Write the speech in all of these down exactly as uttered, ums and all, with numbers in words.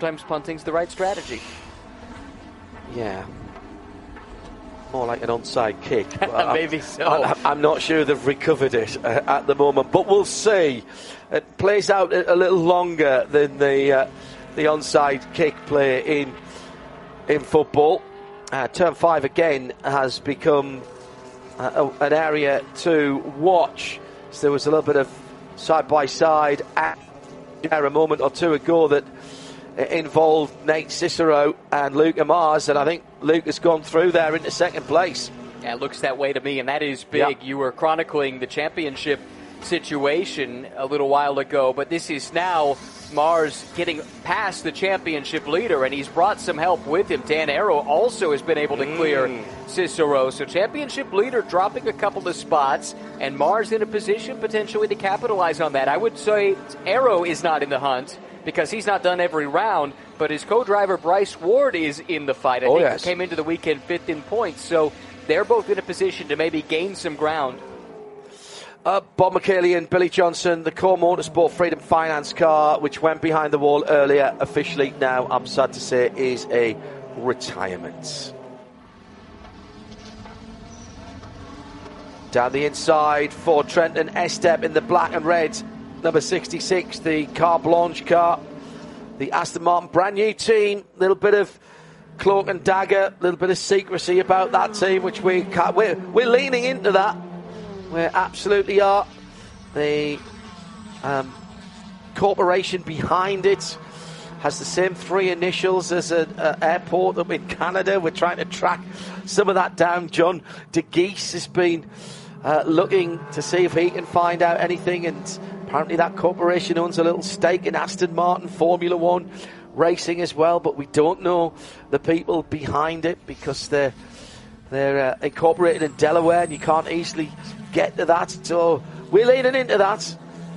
sometimes punting's the right strategy. Yeah. More like an onside kick. Maybe so. I, I'm not sure they've recovered it uh, at the moment, but we'll see. It plays out a, a little longer than the uh, the onside kick play in in football. Uh, turn five again has become uh, an area to watch. So there was a little bit of side by side at a moment or two ago that involved Nate Cicero and Luca Mars, and I think Luke has gone through there into second place. Yeah, it looks that way to me, and that is big. Yep. You were chronicling the championship situation a little while ago, but this is now Mars getting past the championship leader, and he's brought some help with him. Dan Arrow also has been able to clear mm. Cicero, so championship leader dropping a couple of spots, and Mars in a position potentially to capitalize on that. I would say Arrow is not in the hunt, because he's not done every round, but his co-driver Bryce Ward is in the fight. I oh, think yes. he came into the weekend fifth in points, so they're both in a position to maybe gain some ground. Uh, Bob McKaylee and Billy Johnson, the Core Motorsport Freedom Finance car, which went behind the wall earlier, officially now, I'm sad to say, is a retirement. Down the inside for Trenton Estep in the black and red. Number sixty-six, the Car Blanche car. The Aston Martin brand new team. Little bit of cloak and dagger, little bit of secrecy about that team, which we can't, we're, we're leaning into that. We absolutely are. The um, corporation behind it has the same three initials as an airport up in Canada. We're trying to track some of that down. John De Geese has been uh, looking to see if he can find out anything, and apparently that corporation owns a little stake in Aston Martin Formula One racing as well, but we don't know the people behind it because they're they're uh, incorporated in Delaware, and you can't easily get to that. So we're leaning into that.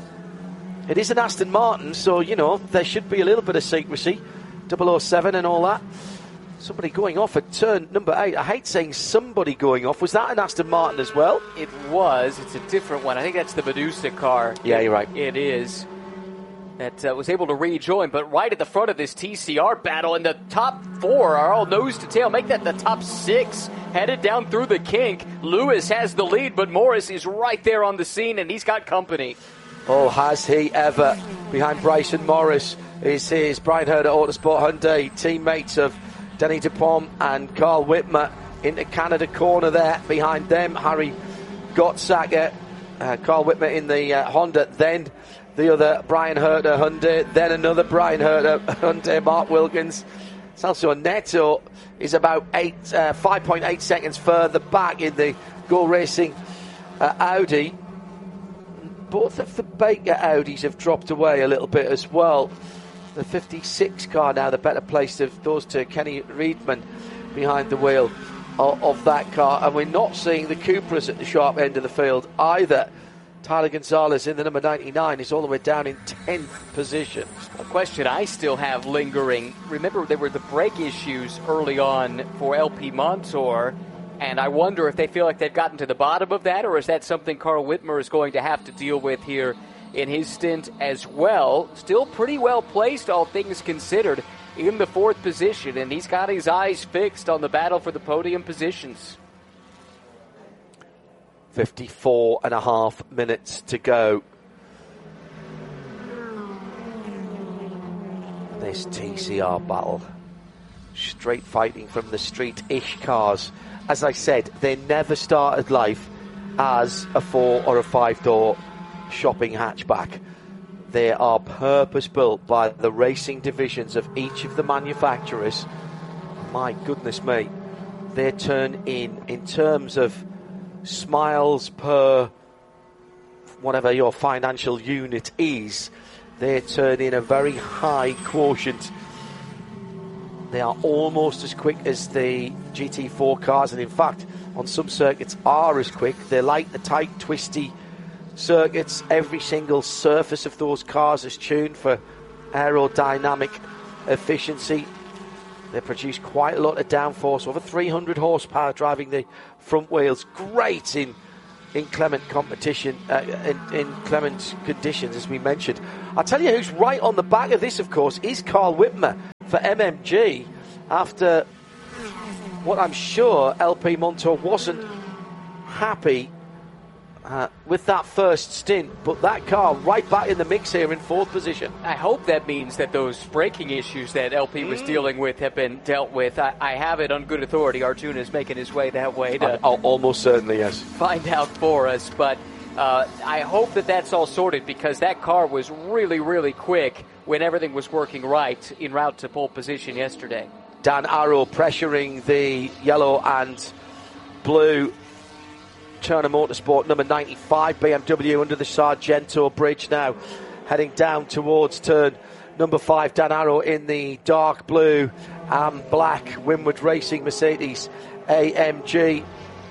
It is an Aston Martin, so you know there should be a little bit of secrecy. double oh seven and all that. Somebody going off at turn number eight. I hate saying somebody going off. Was that an Aston Martin as well? It was. It's a different one. I think that's the Medusa car. Yeah, you're right. It is. That uh, was able to rejoin, but right at the front of this T C R battle, and the top four are all nose to tail. Make that the top six, headed down through the kink. Lewis has the lead, but Morris is right there on the scene, and he's got company. Oh, has he ever. Behind Bryson Morris is his Brian Herder Autosport Hyundai teammates of Denny DuPont and Carl Whitmer into Canada corner there. Behind them, Harry Gottsacker, uh, Carl Whitmer in the uh, Honda, then the other Brian Herder Hyundai, then another Brian Herder Hyundai, Mark Wilkins. Celso Neto is about eight, uh, five point eight seconds further back in the Go Racing uh, Audi. Both of the Baker Audis have dropped away a little bit as well. The fifty-six car now, the better placed of those two. Kenny Reedman behind the wheel of, of that car. And we're not seeing the Cupras at the sharp end of the field either. Tyler Gonzalez in the number ninety-nine is all the way down in tenth position. A question I still have lingering. Remember, there were the brake issues early on for L P Montour, and I wonder if they feel like they've gotten to the bottom of that, or is that something Carl Whitmer is going to have to deal with here in his stint as well. Still pretty well placed, all things considered, in the fourth position, and he's got his eyes fixed on the battle for the podium positions. fifty-four and a half minutes to go. This T C R battle. Straight fighting from the street-ish cars. As I said, they never started life as a four or a five-door shopping hatchback. They are purpose-built by the racing divisions of each of the manufacturers. My goodness me. They turn in, in terms of smiles per whatever your financial unit is, they turn in a very high quotient. They are almost as quick as the G T four cars, and in fact on some circuits are as quick. They like the tight, twisty circuits. Every single surface of those cars is tuned for aerodynamic efficiency. They produce quite a lot of downforce, over three hundred horsepower driving the front wheels. Great in inclement competition, uh, in, in inclement conditions, as we mentioned. I'll tell you who's right on the back of this, of course, is Carl Whitmer. for M M G after what I'm sure L P Montour wasn't happy uh, with that first stint, but that car right back in the mix here in fourth position. I hope that means that those braking issues that L P was mm. dealing with have been dealt with. I, I have it on good authority. Arjuna is making his way that way to I, almost certainly, yes. find out for us, but uh, I hope that that's all sorted because that car was really, really quick when everything was working right en route to pole position yesterday. Dan Arrow pressuring the yellow and blue Turner Motorsport number ninety-five B M W under the Sargento bridge now, heading down towards turn number five. Dan Arrow in the dark blue and black Winward Racing Mercedes A M G.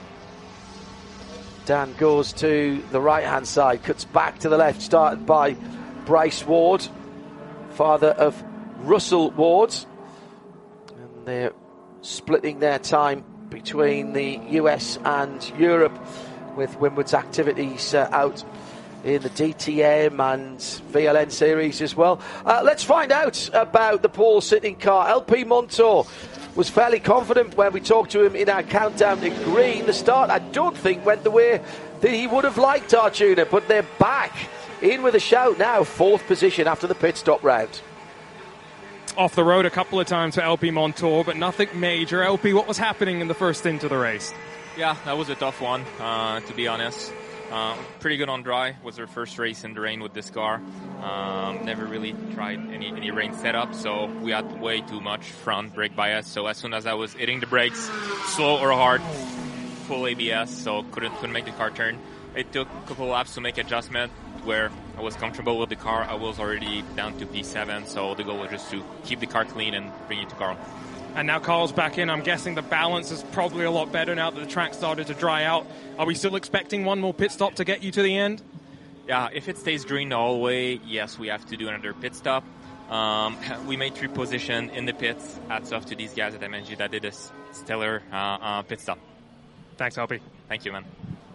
Dan goes to the right hand side, cuts back to the left, started by Bryce Ward, father of Russell Ward, and they're splitting their time between the U S and Europe, with Winward's activities uh, out in the D T M and V L N series as well. Uh, let's find out about the pole sitting car. L P Montour was fairly confident when we talked to him in our countdown to green. The start, I don't think, went the way that he would have liked, Arjuna, but they're back in with a shout now, fourth position after the pit stop round. Off the road a couple of times for L P Montour, but nothing major. L P, what was happening in the first stint of the race? Yeah, that was a tough one, uh, to be honest. Uh, pretty good on dry. Was our first race in the rain with this car. Um, never really tried any, any rain setup, so we had way too much front brake bias. So as soon as I was hitting the brakes, slow or hard, full A B S, so couldn't, couldn't make the car turn. It took a couple laps to make adjustment where I was comfortable with the car. I was already down to P seven, so the goal was just to keep the car clean and bring it to Carl. And now Carl's back in. I'm guessing the balance is probably a lot better now that the track started to dry out. Are we still expecting one more pit stop to get you to the end? Yeah, if it stays green the whole way, yes, we have to do another pit stop. Um, we made three position in the pits. Hats off to these guys at M M G that did a stellar uh, uh, pit stop. Thanks, L P. Thank you, man.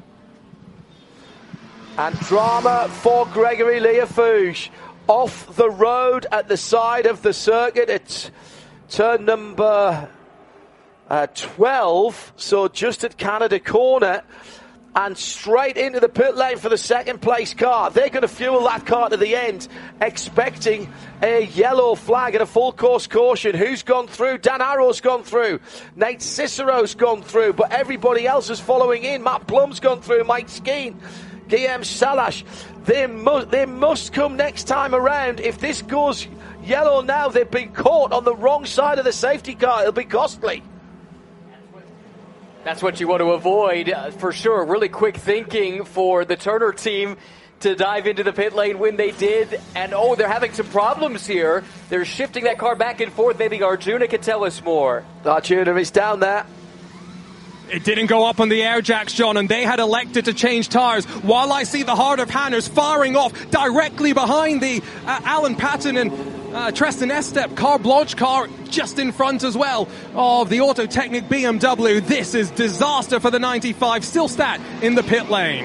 And drama for Gregory Liafouge. Off the road at the side of the circuit. It's turn number uh, twelve, so just at Canada Corner, and straight into the pit lane for the second place car. They're going to fuel that car to the end, expecting a yellow flag and a full course caution. Who's gone through? Dan Arrow's gone through. Nate Cicero's gone through, but everybody else is following in. Matt Plum's gone through. Mike Skeen, Guillaume Salash. They, mu- they must come next time around. If this goes yellow now, they've been caught on the wrong side of the safety car. It'll be costly. That's what you want to avoid, uh, for sure. Really quick thinking for the Turner team to dive into the pit lane when they did. And, oh, they're having some problems here. They're shifting that car back and forth. Maybe Arjuna can tell us more. Arjuna is down there. It didn't go up on the air jacks, John, and they had elected to change tyres. While I see the Heart of Hanners firing off directly behind the uh, Alan Patton and uh, Tristan Estep car, Blanche car just in front as well of the Auto Technic B M W. This is disaster for the ninety-five. Still stat in the pit lane.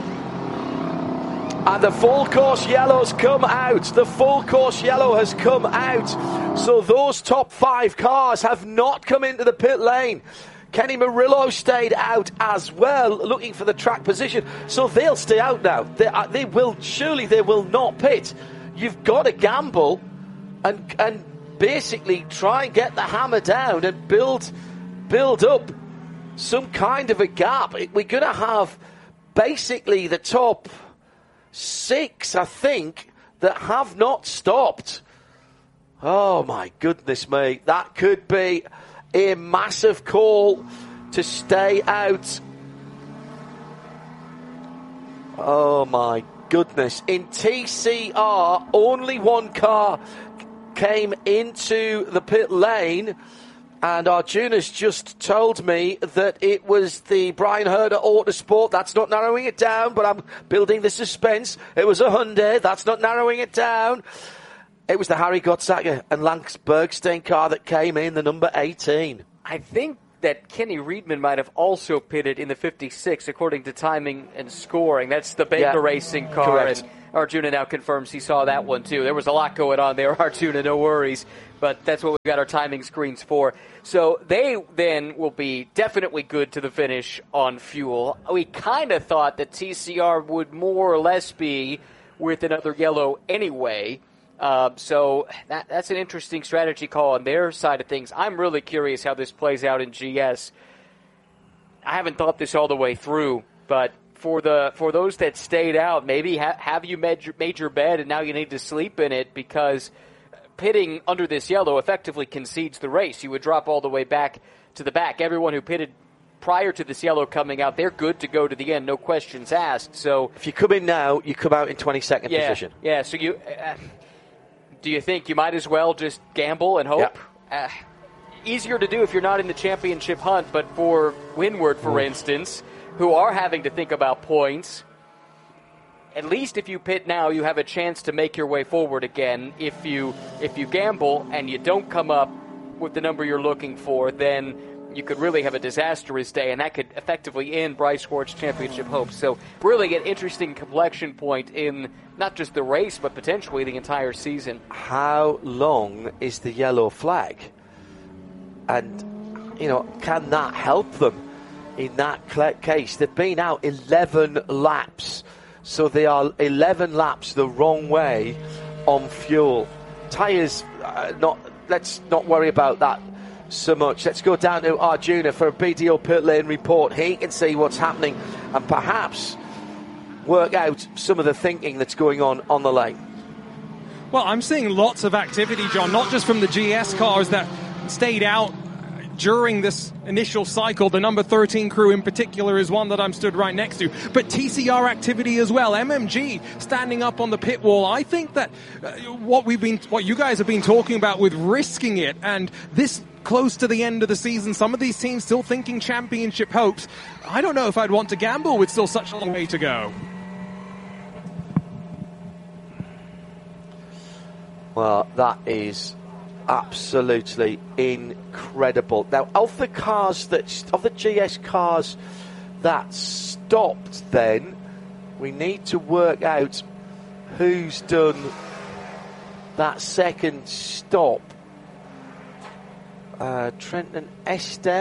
And the full course yellow's come out. The full course yellow has come out. So those top five cars have not come into the pit lane. Kenny Murillo stayed out as well, looking for the track position. So they'll stay out now. They, uh, they will, surely they will not pit. You've got to gamble and and basically try and get the hammer down and build build up some kind of a gap. We're going to have basically the top six, I think, that have not stopped. Oh my goodness me, that could be a massive call to stay out. Oh my goodness. In T C R, only one car came into the pit lane, and Arjuna's just told me that it was the Brian Herder Autosport. That's not narrowing it down, but I'm building the suspense. It was a Hyundai. That's not narrowing it down. It was the Harry Gottsacker and Lance Bergstein car that came in, the number eighteen. I think that Kenny Riedman might have also pitted in the fifty-six, according to timing and scoring. That's the Baker yeah, Racing car. Correct. And Arjuna now confirms he saw that one too. There was a lot going on there, Arjuna, no worries. But that's what we've got our timing screens for. So they then will be definitely good to the finish on fuel. We kind of thought that T C R would more or less be with another yellow anyway. Uh, so that, that's an interesting strategy call on their side of things. I'm really curious how this plays out in G S. I haven't thought this all the way through, but for the for those that stayed out, maybe ha- have you made your, made your bed and now you need to sleep in it, because pitting under this yellow effectively concedes the race. You would drop all the way back to the back. Everyone who pitted prior to this yellow coming out, they're good to go to the end, no questions asked. So if you come in now, you come out in twenty-second yeah, position. Yeah, so you... Uh, do you think you might as well just gamble and hope? Yeah. Uh, easier to do if you're not in the championship hunt, but for Windward, for mm. instance, who are having to think about points, at least if you pit now, you have a chance to make your way forward again. If you if you gamble and you don't come up with the number you're looking for, then you could really have a disastrous day, and that could effectively end Bryce Ward's championship hopes. So really an interesting complexion point in not just the race, but potentially the entire season. How long is the yellow flag? And, you know, can that help them in that case? They've been out eleven laps, so they are eleven laps the wrong way on fuel. Tyres, uh, not. let's not worry about that so much. Let's go down to Arjuna for a B D O pit lane report. He can see what's happening and perhaps work out some of the thinking that's going on on the lane. Well, I'm seeing lots of activity, John, not just from the G S cars that stayed out during this initial cycle. The number thirteen crew in particular is one that I'm stood right next to, but T C R activity as well. M M G standing up on the pit wall. I think that uh, what we've been, what you guys have been talking about with risking it, and this close to the end of the season, some of these teams still thinking championship hopes. I don't know if I'd want to gamble with still such a long way to go. Well, that is absolutely incredible. Now, of the cars that, of the G S cars that stopped, then we need to work out who's done that second stop. Uh, Trenton Estep,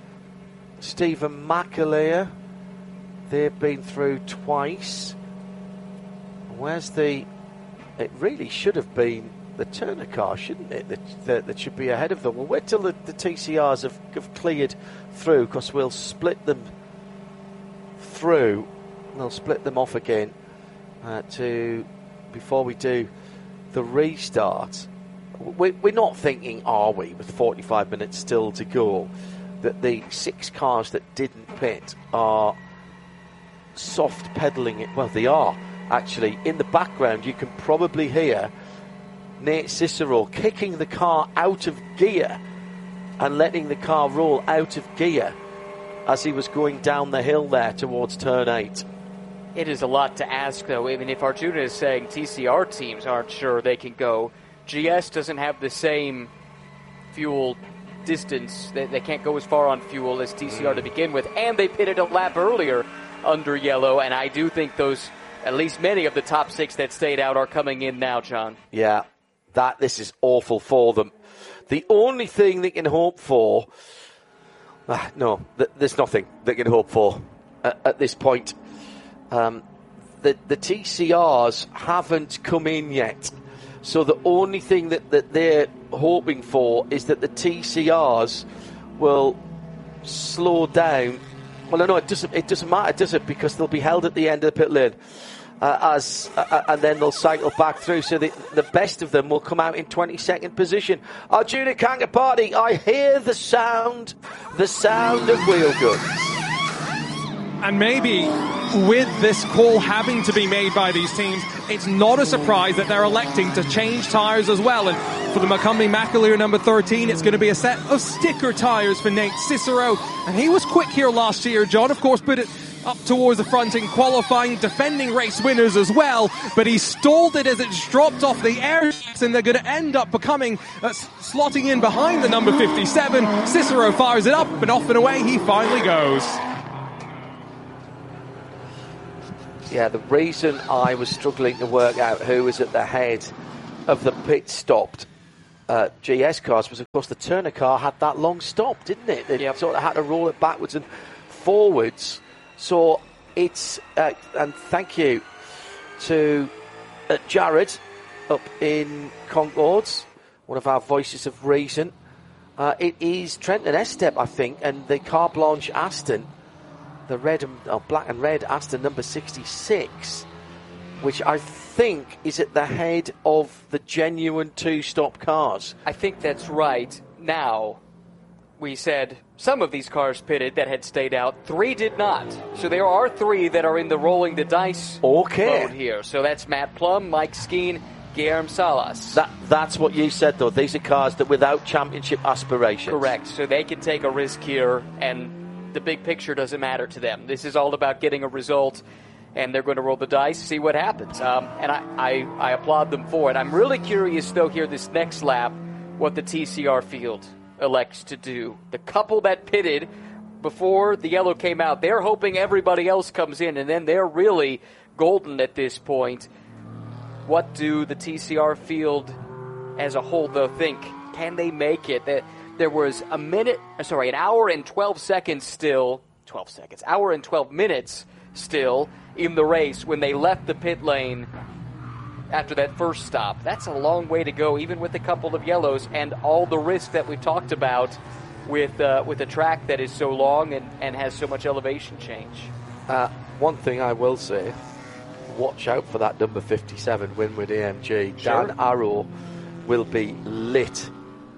Stephen McAleer, they've been through twice. Where's the? It really should have been the Turner car, shouldn't it? That, that, that should be ahead of them. We'll wait till the, the T C Rs have, have cleared through, because we'll split them through. And they'll split them off again uh, to before we do the restart. We, we're not thinking, are we, with forty-five minutes still to go, that the six cars that didn't pit are soft pedalling it? Well, they are, actually. In the background, you can probably hear Nate Cicero kicking the car out of gear and letting the car roll out of gear as he was going down the hill there towards turn eight. It is a lot to ask, though. I mean, if Arjuna is saying T C R teams aren't sure they can go, G S doesn't have the same fuel distance. They, they can't go as far on fuel as T C R to begin with, and they pitted a lap earlier under yellow, and I do think those, at least many of the top six that stayed out, are coming in now, John. Yeah, that this is awful for them. The only thing they can hope for, uh, no, th- there's nothing they can hope for at, at this point. Um, the, the T C Rs haven't come in yet. So the only thing that, that they're hoping for is that the T C Rs will slow down. Well, no, it doesn't. It doesn't matter, does it? Because they'll be held at the end of the pit lane, uh, as uh, and then they'll cycle back through. So the, the best of them will come out in twenty-second position. Arjuna Kangapati, I hear the sound, the sound of wheel guns. And maybe with this call having to be made by these teams, it's not a surprise that they're electing to change tyres as well. And for the McCumbee McAleer number thirteen, it's going to be a set of sticker tyres for Nate Cicero. And he was quick here last year. John, of course, put it up towards the front in qualifying, defending race winners as well. But he stalled it as it dropped off the air, and they're going to end up becoming, uh, slotting in behind the number fifty-seven. Cicero fires it up, and off and away he finally goes. Yeah, the reason I was struggling to work out who was at the head of the pit stopped uh, G S cars was, of course, the Turner car had that long stop, didn't it? They yep. sort of had to roll it backwards and forwards. So it's, uh, and thank you to uh, Jared up in Concords, one of our voices of reason. Uh, it is Trenton Estep, I think, and the Car Blanche Aston, the red and oh, black and red Aston number sixty-six, which I think is at the head of the genuine two-stop cars. I think that's right. Now, we said some of these cars pitted that had stayed out. Three did not. So there are three that are in the rolling the dice okay. mode here. So that's Matt Plum, Mike Skeen, Guillermo Salas. That, that's what you said, though. These are cars that without championship aspirations. Correct. So they can take a risk here, and the big picture doesn't matter to them. This is all about getting a result, and they're going to roll the dice, see what happens. Um, and I, I, I applaud them for it. I'm really curious, though, here this next lap, what the T C R field elects to do. The couple that pitted before the yellow came out, they're hoping everybody else comes in, and then they're really golden at this point. What do the T C R field as a whole, though, think? Can they make it? There was a minute, sorry, an hour and twelve seconds still, twelve seconds, hour and twelve minutes still in the race when they left the pit lane after that first stop. That's a long way to go, even with a couple of yellows and all the risk that we've talked about with uh, with a track that is so long and, and has so much elevation change. Uh, one thing I will say, watch out for that number fifty-seven Winward A M G. Sure. Dan Arrow will be lit.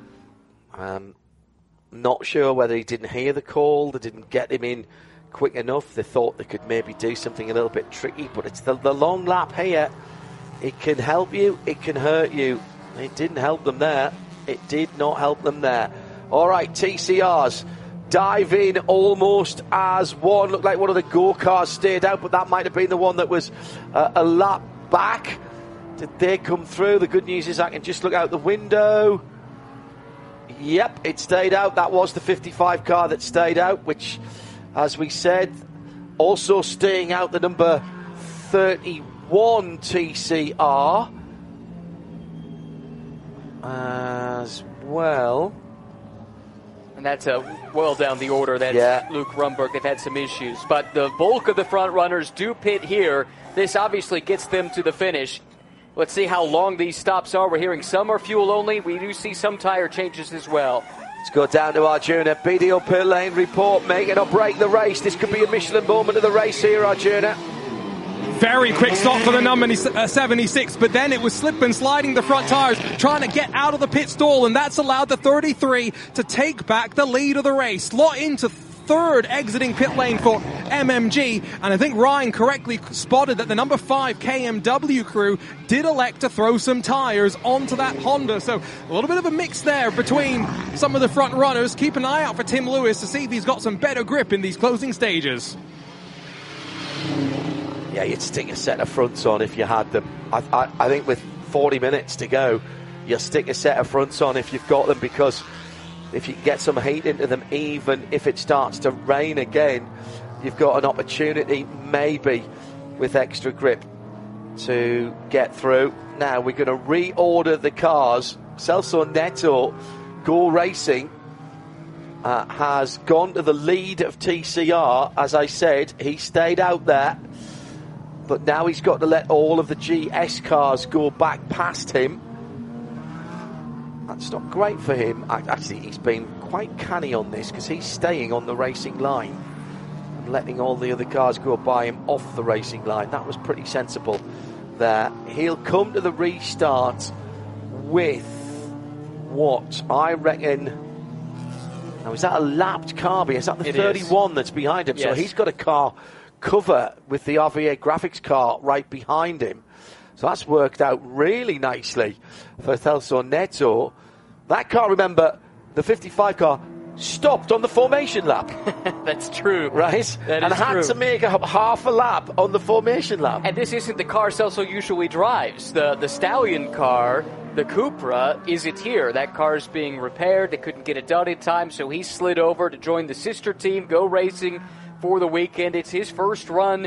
Um, not sure whether he didn't hear the call, they didn't get him in quick enough. They thought they could maybe do something a little bit tricky, but it's the, the long lap here. It can help you, it can hurt you. It didn't help them there. It did not help them there. All right, T C Rs dive in almost as one. Looked like one of the go-cars stayed out, but that might have been the one that was uh, a lap back. Did they come through? The good news is I can just look out the window. Yep, it stayed out. That was the fifty-five car that stayed out, which, as we said, also staying out the number thirty-one T C R as well. And that's a well down the order. That's yeah. Luke Rumberg. They've had some issues. But the bulk of the front runners do pit here. This obviously gets them to the finish. Let's see how long these stops are. We're hearing some are fuel only. We do see some tire changes as well. Let's go down to Arjuna. B D O pit lane report. Make it or break the race. This could be a Michelin moment of the race here, Arjuna. Very quick stop for the number seventy-six, but then it was slip and sliding the front tires, trying to get out of the pit stall, and that's allowed the thirty-three to take back the lead of the race. Slot into third exiting pit lane for M M G, and I think Ryan correctly spotted that the number five K M W crew did elect to throw some tires onto that Honda, so a little bit of a mix there between some of the front runners. Keep an eye out for Tim Lewis to see if he's got some better grip in these closing stages. Yeah, you'd stick a set of fronts on if you had them. I, I, I think with forty minutes to go, you stick a set of fronts on if you've got them, because if you can get some heat into them, even if it starts to rain again, you've got an opportunity, maybe with extra grip, to get through. Now we're going to reorder the cars. Celso Neto, Go Racing, uh, has gone to the lead of T C R. As I said, he stayed out there, but now he's got to let all of the G S cars go back past him. That's not great for him. Actually, he's been quite canny on this, because he's staying on the racing line and letting all the other cars go by him off the racing line. That was pretty sensible there. He'll come to the restart with what I reckon. Now, is that a lapped car? Is that the it thirty-one is. That's behind him? Yes. So he's got a car cover with the R V A graphics car right behind him. So that's worked out really nicely for Celso Neto. That car, remember, the fifty-five car stopped on the formation lap. That's true. Right? That and is had true. to make a half a lap on the formation lap. And this isn't the car Celso usually drives. The the Stallion car, the Cupra, isn't here. That car's being repaired. They couldn't get it done in time, so he slid over to join the sister team, Go Racing, for the weekend. It's his first run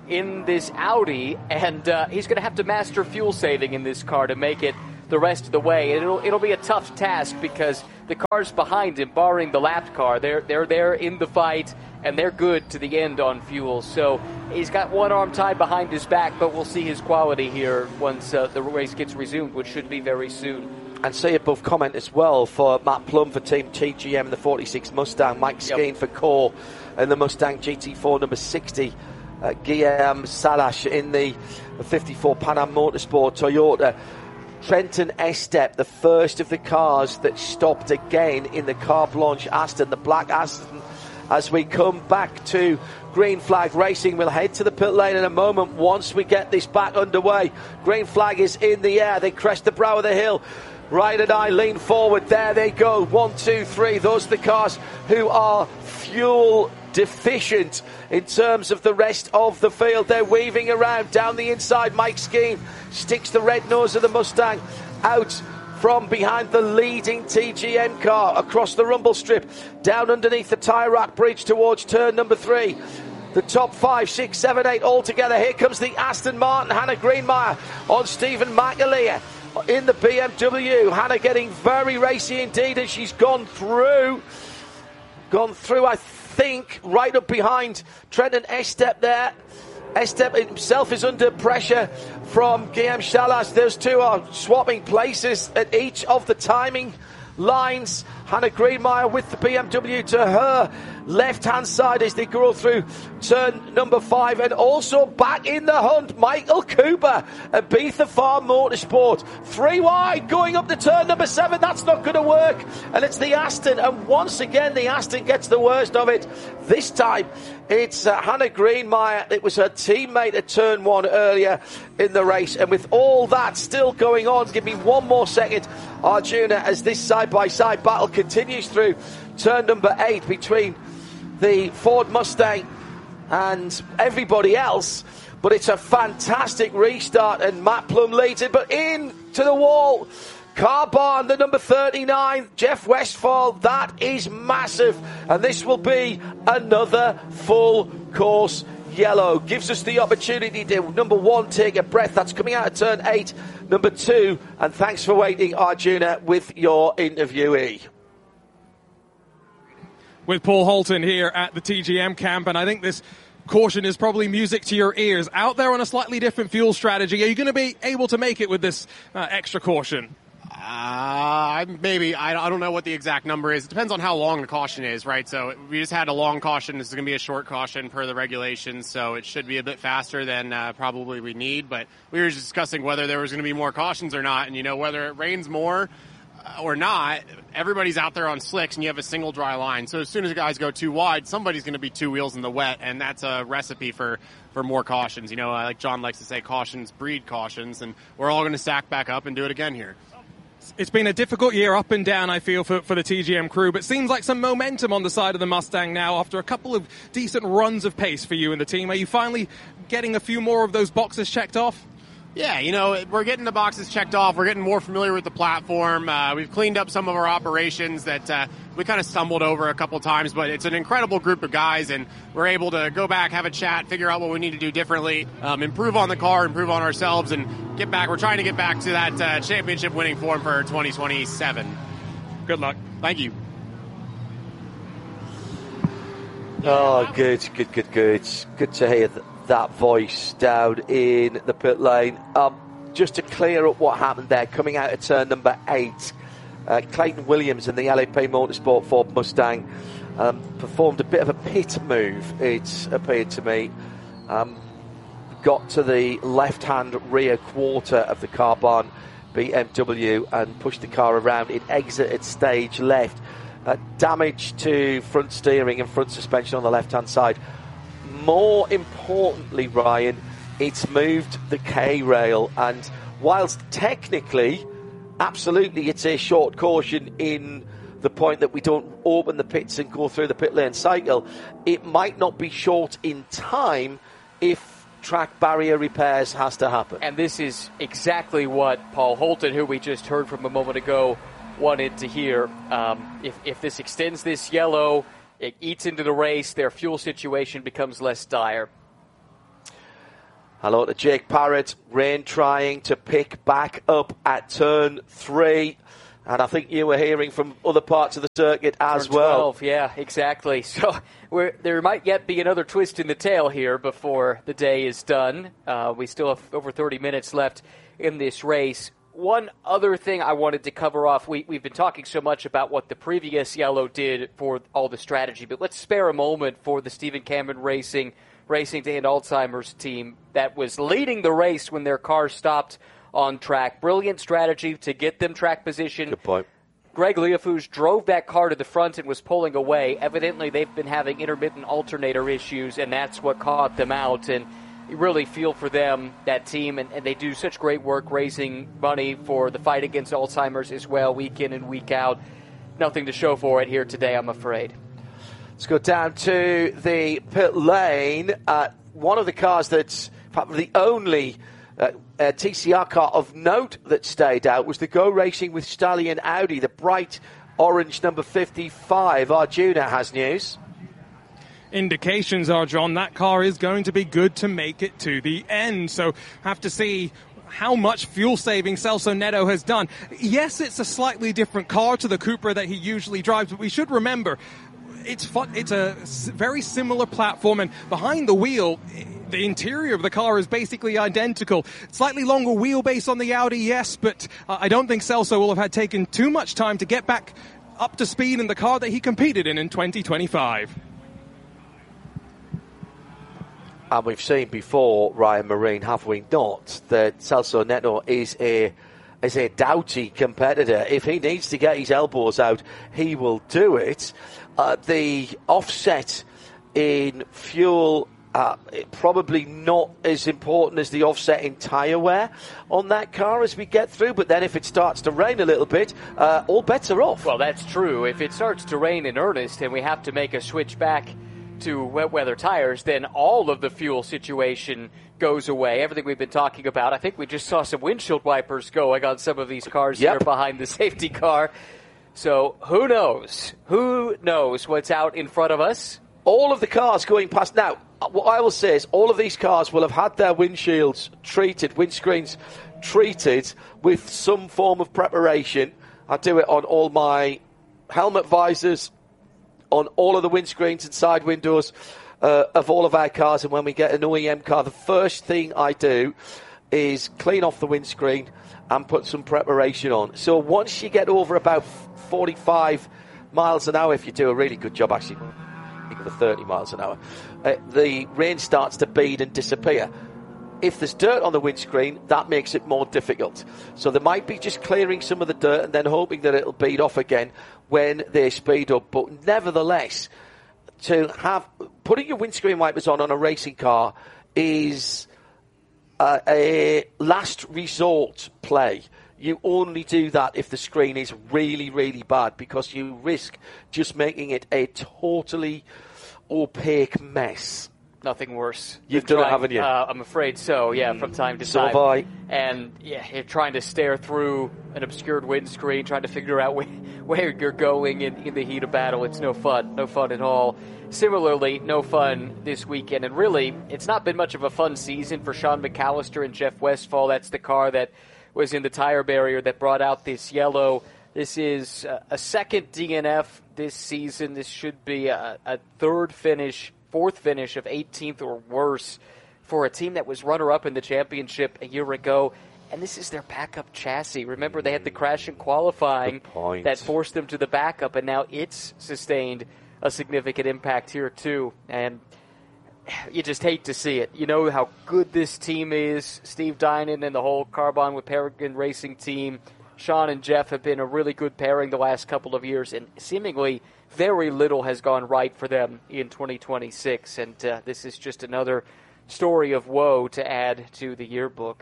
in this Audi, and uh, he's going to have to master fuel saving in this car to make it the rest of the way. And it'll it'll be a tough task because the cars behind him, barring the lapped car, they're they're there in the fight and they're good to the end on fuel. So he's got one arm tied behind his back, but we'll see his quality here once uh, the race gets resumed, which should be very soon. And see above comment as well for Matt Plum for Team T G M in the forty-six Mustang, Mike Skeen yep. for Core in the Mustang G T four number sixty, uh, Guillaume Salash in the fifty-four Pan Am Motorsport Toyota. Trenton Estep, the first of the cars that stopped again in the Car Blanche Aston, the black Aston. As we come back to Green Flag Racing, we'll head to the pit lane in a moment once we get this back underway. Green Flag is in the air. They crest the brow of the hill. Ryan and I lean forward. There they go. One, two, three. Those are the cars who are fuel deficient in terms of the rest of the field. They're weaving around down the inside. Mike Skeen sticks the red nose of the Mustang out from behind the leading T G M car across the rumble strip, down underneath the tyre rack bridge towards turn number three. The top five, six, seven, eight all together. Here comes the Aston Martin. Hannah Greenmeyer on Stephen McAleer in the B M W. Hannah getting very racy indeed as she's gone through. Gone through, I think, right up behind Trenton Estep there. Estep himself is under pressure from Guillaume Chalas. Those two are swapping places at each of the timing lines. Hannah Greenmeyer with the B M W to her left-hand side as they go through turn number five. And also back in the hunt, Michael Cooper, Ibiza Farm Motorsport. Three wide going up to turn number seven. That's not going to work. And it's the Aston. And once again, the Aston gets the worst of it. This time, it's uh, Hannah Greenmeyer. It was her teammate at turn one earlier in the race. And with all that still going on, give me one more second, Arjuna, as this side-by-side battle continues through turn number eight between the Ford Mustang and everybody else. But it's a fantastic restart, and Matt Plum leads it, but in to the wall. Car Barn, the number thirty-nine, Jeff Westphal. That is massive, and this will be another full course yellow. Gives us the opportunity to, number one, take a breath. That's coming out of turn eight. Number two, and thanks for waiting, Arjuna, with your interviewee. With Paul Holton here at the T G M camp, and I think this caution is probably music to your ears. Out there on a slightly different fuel strategy, are you going to be able to make it with this uh, extra caution? Uh, maybe. I, I don't know what the exact number is. It depends on how long the caution is, right? So we just had a long caution. This is going to be a short caution per the regulations, so it should be a bit faster than uh, probably we need. But we were just discussing whether there was going to be more cautions or not, and, you know, whether it rains more or not, everybody's out there on slicks and you have a single dry line. So as soon as the guys go too wide, somebody's going to be two wheels in the wet, and that's a recipe for, for more cautions. You know, like John likes to say, cautions breed cautions, and we're all going to stack back up and do it again here. It's been a difficult year up and down, I feel, for, for the T G M crew, but seems like some momentum on the side of the Mustang now after a couple of decent runs of pace for you and the team. Are you finally getting a few more of those boxes checked off? Yeah, you know, we're getting the boxes checked off. We're getting more familiar with the platform. Uh, we've cleaned up some of our operations that uh, we kind of stumbled over a couple times, but it's an incredible group of guys, and we're able to go back, have a chat, figure out what we need to do differently, um, improve on the car, improve on ourselves, and get back. We're trying to get back to that uh, championship winning form for twenty twenty-seven. Good luck. Thank you. Oh, good, good, good, good. Good to hear that. that voice down in the pit lane. Um, just to clear up what happened there, coming out of turn number eight, uh, Clayton Williams in the L A P Motorsport Ford Mustang um, performed a bit of a pit move, it appeared to me. Um, got to the left-hand rear quarter of the Car Barn B M W and pushed the car around. It exited stage left. Uh, damage to front steering and front suspension on the left-hand side. More importantly, Ryan, it's moved the K-rail, and whilst technically, absolutely, it's a short caution in the point that we don't open the pits and go through the pit lane cycle, it might not be short in time if track barrier repairs has to happen. And this is exactly what Paul Holton, who we just heard from a moment ago, wanted to hear. Um, if, if this extends this yellow, it eats into the race, their fuel situation becomes less dire. Hello to Jake Parrott. Rain trying to pick back up at turn three. And I think you were hearing from other parts of the circuit as turn well. twelve, yeah, exactly. So we're, there might yet be another twist in the tail here before the day is done. Uh, we still have over thirty minutes left in this race. One other thing I wanted to cover off, we, we've been talking so much about what the previous yellow did for all the strategy, but let's spare a moment for the Stephen Cameron Racing Racing to End Alzheimer's team that was leading the race when their car stopped on track. Brilliant strategy to get them track position. Good point. Greg Leofouge drove that car to the front and was pulling away. Evidently, they've been having intermittent alternator issues, and that's what caught them out. And you really feel for them, that team, and, and they do such great work raising money for the fight against Alzheimer's as well, week in and week out. Nothing to show for it here today, I'm afraid. Let's go down to the pit lane. Uh, one of the cars that's the only uh, uh, T C R car of note that stayed out was the Go Racing with Stallion Audi, the bright orange number fifty-five. Arjuna has news. Indications are, John, that car is going to be good to make it to the end. So have to see how much fuel saving Celso Neto has done. Yes, it's a slightly different car to the Cupra that he usually drives, but we should remember it's fun, it's a very similar platform, and behind the wheel, the interior of the car is basically identical. Slightly longer wheelbase on the Audi, yes, but uh, I don't think Celso will have had taken too much time to get back up to speed in the car that he competed in in twenty twenty-five. And we've seen before, Ryan Marine, have we not, that Celso Neto is a is a doughty competitor. If he needs to get his elbows out, he will do it. Uh, the offset in fuel, uh, probably not as important as the offset in tyre wear on that car as we get through. But then if it starts to rain a little bit, uh, all bets are off. Well, that's true. If it starts to rain in earnest and we have to make a switch back to wet weather tires, then all of the fuel situation goes away. Everything we've been talking about. I think we just saw some windshield wipers going on some of these cars yep. here behind the safety car. So who knows? Who knows what's out in front of us? All of the cars going past. Now, what I will say is all of these cars will have had their windshields treated, windscreens treated with some form of preparation. I do it on all my helmet visors, on all of the windscreens and side windows uh, of all of our cars. And when we get an O E M car, the first thing I do is clean off the windscreen and put some preparation on. So once you get over about forty-five miles an hour, if you do a really good job, actually, the thirty miles an hour, uh, the rain starts to bead and disappear. If there's dirt on the windscreen, that makes it more difficult. So they might be just clearing some of the dirt and then hoping that it'll bead off again when they speed up. But nevertheless, to have putting your windscreen wipers on on a racing car is uh, a last resort play. You only do that if the screen is really, really bad, because you risk just making it a totally opaque mess. Nothing worse. You've done trying, it, haven't you? Uh, I'm afraid so, yeah, from time to so time. have I. And, yeah, you're trying to stare through an obscured windscreen, trying to figure out where, where you're going in, in the heat of battle. It's no fun. No fun at all. Similarly, no fun this weekend. And really, it's not been much of a fun season for Sean McAllister and Jeff Westphal. That's the car that was in the tire barrier that brought out this yellow. This is a second D N F this season. This should be a, a third finish, fourth finish of eighteenth or worse for a team that was runner-up in the championship a year ago. And this is their backup chassis. Remember, they had the crash in qualifying that forced them to the backup, and now it's sustained a significant impact here too. And you just hate to see it. You know how good this team is. Steve Dinan and the whole Carbon with Peregrine Racing team. Sean and Jeff have been a really good pairing the last couple of years, and seemingly very little has gone right for them in twenty twenty-six. And uh, this is just another story of woe to add to the yearbook.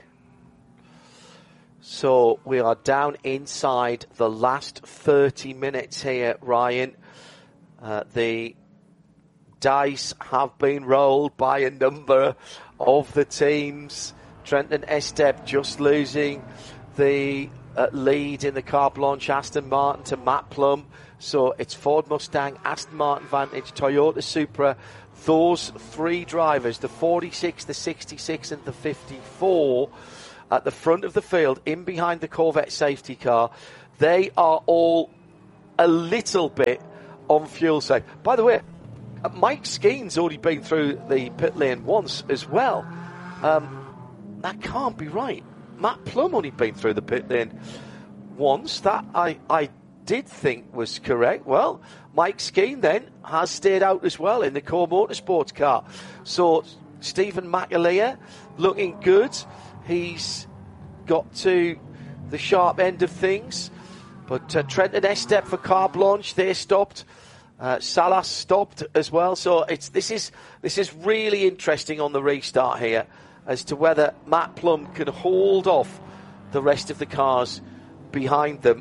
So we are down inside the last thirty minutes here, Ryan. Uh, the dice have been rolled by a number of the teams. Trenton Estep just losing the uh, lead in the Car Blanche Aston Martin to Matt Plum, So it's Ford Mustang, Aston Martin Vantage, Toyota Supra. Those three drivers, the forty-six, the sixty-six and the fifty-four, at the front of the field, in behind the Corvette safety car, they are all a little bit on fuel safe. By the way, Mike Skeen's already been through the pit lane once as well. Um, that can't be right. Matt Plum only been through the pit lane once. That I, I did think was correct. Well, Mike Skeen then has stayed out as well in the Core Motorsports car. So Stephen McAleer looking good. He's got to the sharp end of things. But uh, Trenton Estep for Car Blanche, they stopped. Uh, Salas stopped as well. So it's this is this is really interesting on the restart here as to whether Matt Plum can hold off the rest of the cars behind them.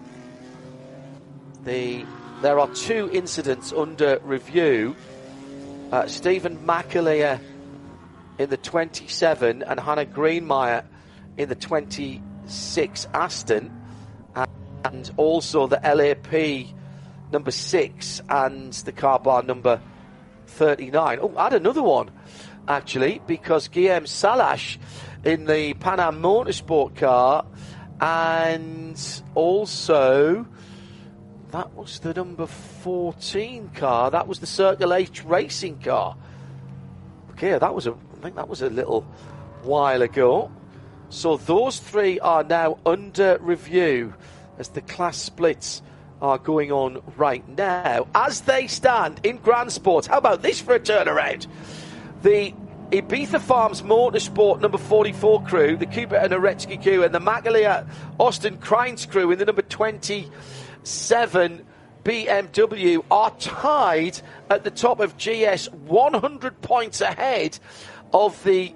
The there are two incidents under review. Uh, Stephen McAleer in the twenty-seven and Hannah Greenmeyer in the twenty-six Aston, and also the L A P number six and the car bar number thirty-nine. Oh, add another one, actually, because Guillaume Salash in the Pan Am Motorsport car, and also that was the number fourteen car. That was the Circle H Racing car. Okay, that was a, I think that was a little while ago. So those three are now under review as the class splits are going on right now. As they stand in Grand Sport, how about this for a turnaround? The Ibiza Farms Motorsport number forty-four crew, the Cooper and Aretsky crew, and the McAleer Austin Krines crew in the number twenty-seven B M W are tied at the top of G S, one hundred points ahead of the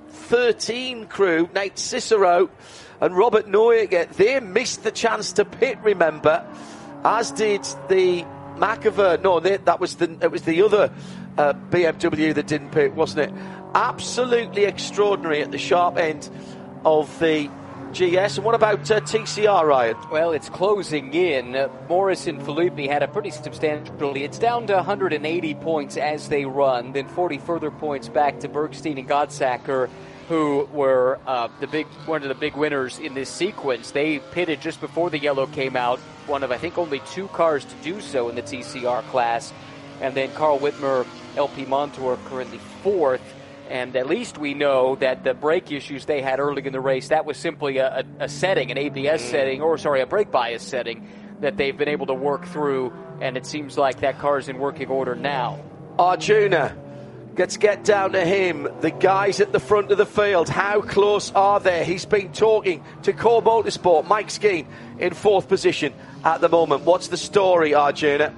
thirteen crew, Nate Cicero and Robert Neuer. They missed the chance to pit, remember, as did the McAver. No, they, that was the it was the other uh, B M W that didn't pit, wasn't it? Absolutely extraordinary at the sharp end of the G S. And what about uh, T C R, Ryan? Well, it's closing in. Uh, Morris and Filippi had a pretty substantial lead. It's down to one hundred eighty points as they run, then forty further points back to Bergstein and Godsacker, who were uh, the big one of the big winners in this sequence. They pitted just before the yellow came out, one of, I think, only two cars to do so in the T C R class. And then Carl Whitmer, L P Montour currently fourth. And at least we know that the brake issues they had early in the race, that was simply a, a, a setting, an A B S setting, or sorry, a brake bias setting that they've been able to work through. And it seems like that car is in working order now. Arjuna, let's get down to him. The guys at the front of the field, how close are they? He's been talking to Core Motorsport. Mike Skeen in fourth position at the moment. What's the story, Arjuna?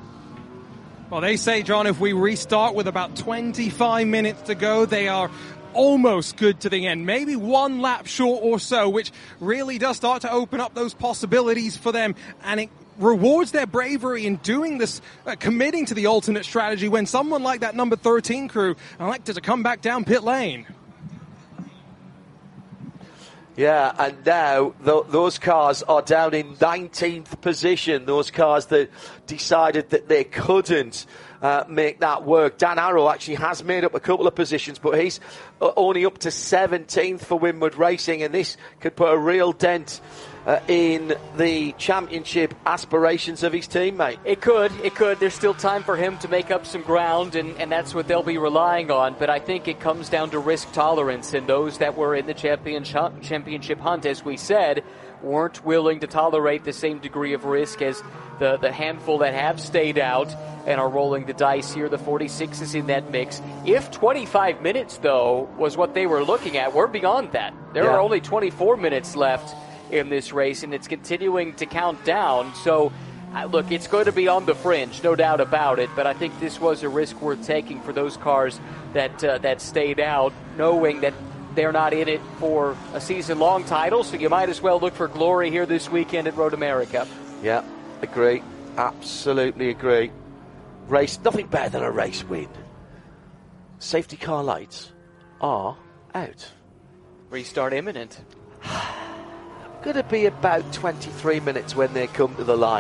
Well, they say, John, if we restart with about twenty-five minutes to go, they are almost good to the end. Maybe one lap short or so, which really does start to open up those possibilities for them. And it rewards their bravery in doing this, uh, committing to the alternate strategy when someone like that number thirteen crew elected to come back down pit lane. Yeah, and now th- those cars are down in nineteenth position, those cars that decided that they couldn't uh, make that work. Dan Arrow actually has made up a couple of positions, but he's uh, only up to seventeenth for Winward Racing, and this could put a real dent Uh, in the championship aspirations of his teammate. It could, it could. There's still time for him to make up some ground, and, and that's what they'll be relying on. But I think it comes down to risk tolerance, and those that were in the championship, championship hunt, as we said, weren't willing to tolerate the same degree of risk as the, the handful that have stayed out and are rolling the dice here. The forty-six is in that mix. If twenty-five minutes, though, was what they were looking at, we're beyond that. There yeah. are only twenty-four minutes left in this race, and it's continuing to count down. So, uh, look, it's going to be on the fringe, no doubt about it, but I think this was a risk worth taking for those cars that uh, that stayed out, knowing that they're not in it for a season-long title, so you might as well look for glory here this weekend at Road America. Yeah, agree. Absolutely agree. Race, nothing better than a race win. Safety car lights are out. Restart imminent. Going to be about twenty-three minutes when they come to the line.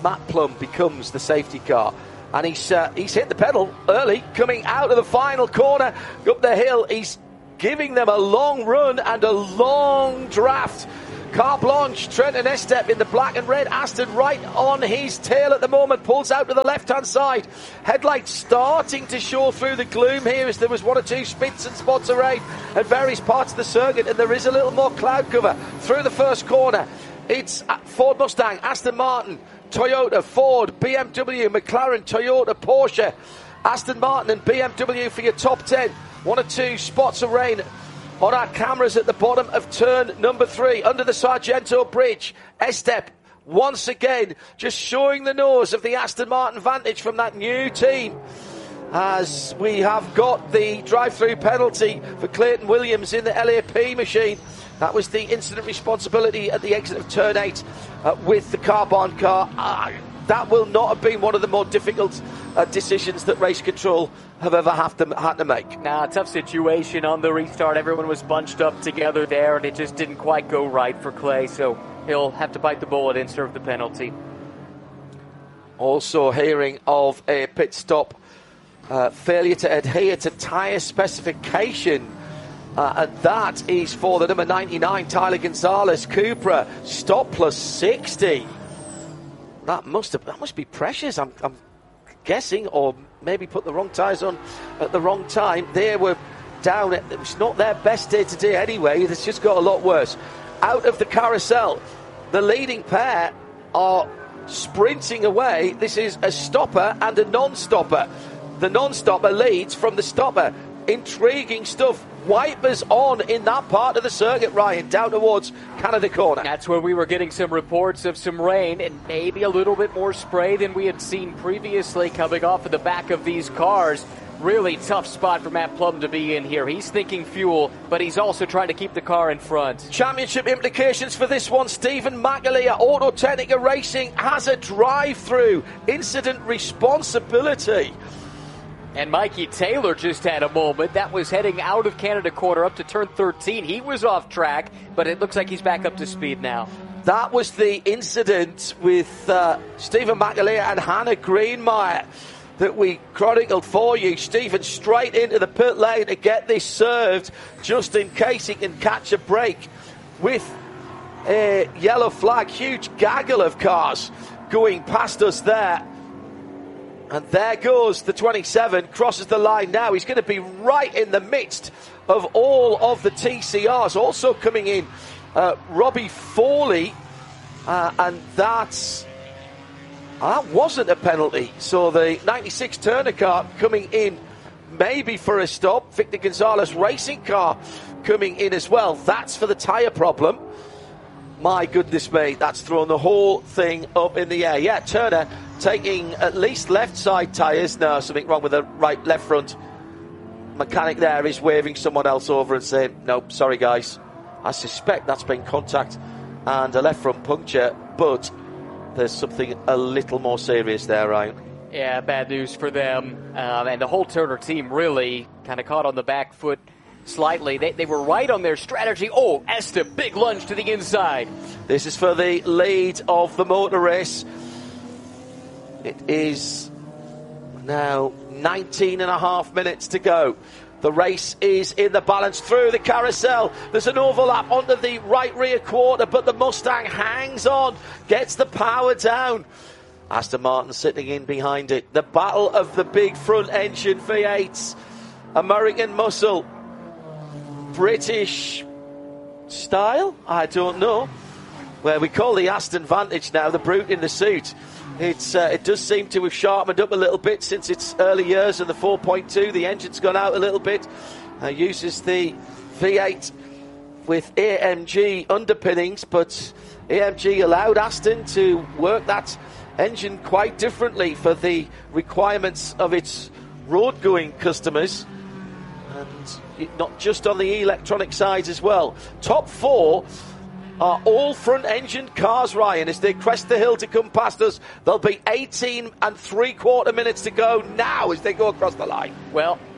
Matt Plum becomes the safety car. And he's uh, he's hit the pedal early, coming out of the final corner up the hill. He's giving them a long run and a long draft. Carte Blanche, Trenton Estep in the black and red. Aston right on his tail at the moment, pulls out to the left-hand side. Headlights starting to show through the gloom here as there was one or two spits and spots of rain at various parts of the circuit, and there is a little more cloud cover through the first corner. It's Ford Mustang, Aston Martin, Toyota, Ford, B M W, McLaren, Toyota, Porsche, Aston Martin and B M W for your top ten. One or two spots of rain on our cameras at the bottom of turn number three, under the Sargento Bridge. Estep, once again, just showing the nose of the Aston Martin Vantage from that new team. As we have got the drive-through penalty for Clayton Williams in the L A P machine. That was the incident responsibility at the exit of turn eight uh, with the Carbon car. Uh, that will not have been one of the more difficult uh, decisions that race control have ever have to, had to make. Nah, tough situation on the restart. Everyone was bunched up together there, and it just didn't quite go right for Clay, so he'll have to bite the bullet and serve the penalty. Also hearing of a pit stop uh, failure to adhere to tyre specification. Uh, and that is for the number ninety-nine, Tyler Gonzalez Cupra. Stop plus sixty. That must have, that must be precious, I'm, I'm guessing, or maybe put the wrong tyres on at the wrong time. They were down. At, it was not their best day today anyway. It's just got a lot worse. Out of the carousel, the leading pair are sprinting away. This is a stopper and a non-stopper. The non-stopper leads from the stopper. Intriguing stuff. Wipers on in that part of the circuit, Ryan, down towards Canada Corner. That's where we were getting some reports of some rain and maybe a little bit more spray than we had seen previously coming off of the back of these cars. Really tough spot for Matt Plum to be in here. He's thinking fuel, but he's also trying to keep the car in front. Championship implications for this one. Stephen McAleer, Auto Technica Racing, has a drive-through incident responsibility. And Mikey Taylor just had a moment. That was heading out of Canada Corner up to turn thirteen. He was off track, but it looks like he's back up to speed now. That was the incident with uh, Stephen McAleer and Hannah Greenmeyer that we chronicled for you. Stephen straight into the pit lane to get this served just in case he can catch a break with a yellow flag. Huge gaggle of cars going past us there. And there goes the twenty-seven, crosses the line now. He's going to be right in the midst of all of the T C Rs. Also coming in, uh, Robbie Foley, uh, and that's, that wasn't a penalty. So the ninety-six Turner car coming in maybe for a stop. Victor Gonzalez Racing car coming in as well. That's for the tyre problem. My goodness me, that's thrown the whole thing up in the air. Yeah, Turner taking at least left side tyres. No, something wrong with the right left front. Mechanic there is waving someone else over and saying, nope, sorry guys. I suspect that's been contact and a left front puncture, but there's something a little more serious there, Ryan. Yeah, bad news for them. Um, and the whole Turner team really kind of caught on the back foot slightly. They, they were right on their strategy. Oh, Estep, big lunge to the inside. This is for the lead of the motor race. It is now nineteen and a half minutes to go. The race is in the balance through the carousel. There's an overlap onto the right rear quarter, but the Mustang hangs on, gets the power down. Aston Martin sitting in behind it. The battle of the big front engine V eights. American muscle. British style? I don't know. Where we call the Aston Vantage now the brute in the suit. It's uh, it does seem to have sharpened up a little bit since its early years in the four point two. The engine's gone out a little bit. Uh, uses the V eight with A M G underpinnings, but A M G allowed Aston to work that engine quite differently for the requirements of its road-going customers. And not just on the electronic side as well. Top four are all front-engined cars, Ryan, as they crest the hill to come past us. There'll be eighteen and three-quarter minutes to go now as they go across the line. Well,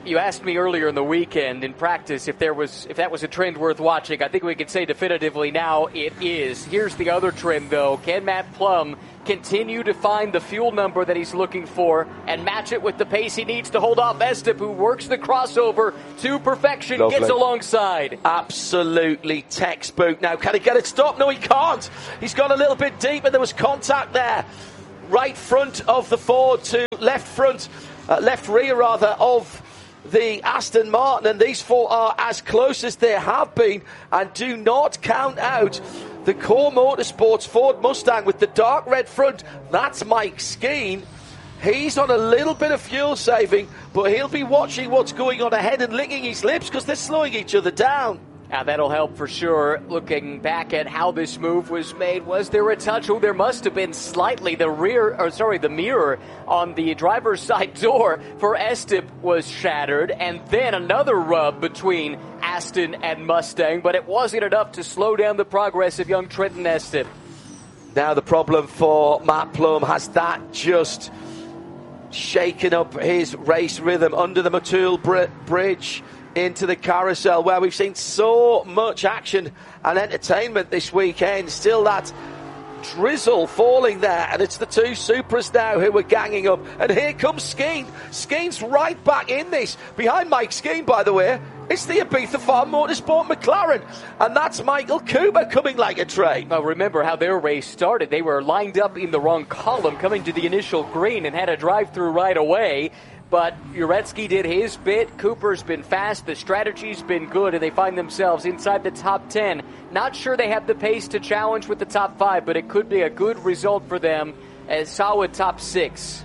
you asked me earlier in the weekend in practice if there was if that was a trend worth watching. I think we can say definitively now it is. Here's the other trend, though. Can Matt Plum continue to find the fuel number that he's looking for and match it with the pace he needs to hold off Estep, who works the crossover to perfection, Lovely. Gets alongside. Absolutely textbook. Now, can he get it stopped? No, he can't. He's gone a little bit deep, and there was contact there. Right front of the Ford to left front, uh, left rear rather, of the Aston Martin, and these four are as close as they have been, and do not count out the Core Motorsports Ford Mustang with the dark red front. That's Mike Skeen. He's on a little bit of fuel saving, but he'll be watching what's going on ahead and licking his lips because they're slowing each other down. Now, that'll help for sure. Looking back at how this move was made, was there a touch? Oh, there must have been slightly. The rear, or sorry, the mirror on the driver's side door for Estep was shattered, and then another rub between Aston and Mustang, but it wasn't enough to slow down the progress of young Trenton Estep. Now the problem for Matt Plum, has that just shaken up his race rhythm under the Motul br- Bridge into the carousel, where we've seen so much action and entertainment this weekend. Still that drizzle falling there, and it's the two Supras now who are ganging up, and here comes Skeen. Skeen's right back in this. Behind Mike Skeen, by the way, it's the Ibiza Farm Motorsport McLaren, and that's Michael Cooper coming like a train. Well, remember how their race started. They were lined up in the wrong column coming to the initial green and had a drive-through right away. But Uretsky did his bit. Cooper's been fast. The strategy's been good, and they find themselves inside the top ten. Not sure they have the pace to challenge with the top five, but it could be a good result for them as solid top six.